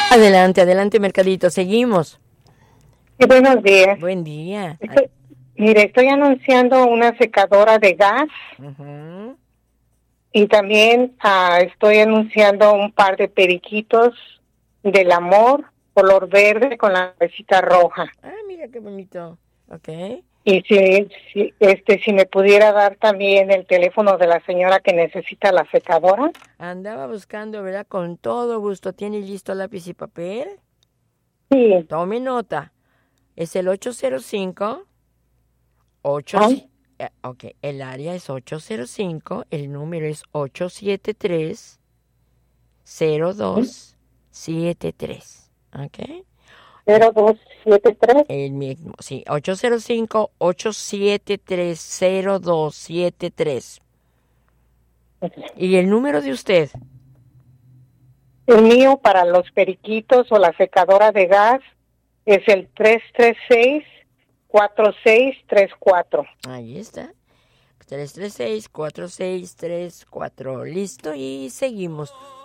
Adelante, adelante, Mercadito. Seguimos. Sí, buenos días. Buen día. Mire, estoy anunciando una secadora de gas Uh-huh. y también estoy anunciando un par de periquitos del amor, color verde con la cabecita roja. Ah, mira qué bonito. Ok. Y si me pudiera dar también el teléfono de la señora que necesita la secadora. Andaba buscando, ¿verdad? Con todo gusto. ¿Tiene listo lápiz y papel? Sí. Tome nota. Es el 805. Ok, el área es 805. El número es 873-0273. Ok. 0273. El mismo, sí. 805-873-0273. ¿Y el número de usted? El mío para los periquitos o la secadora de gas es el 336-4634. Ahí está. 336-4634. Listo y seguimos.